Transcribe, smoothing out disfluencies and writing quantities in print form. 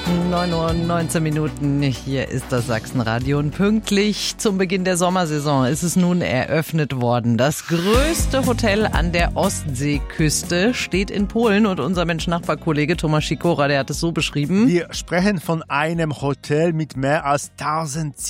9:19 Uhr, hier ist das Sachsenradio und pünktlich zum Beginn der Sommersaison ist es nun eröffnet worden. Das größte Hotel an der Ostseeküste steht in Polen und unser Mensch-Nachbar-Kollege Thomas Sikora, der hat es so beschrieben. Wir sprechen von einem Hotel mit mehr als 1000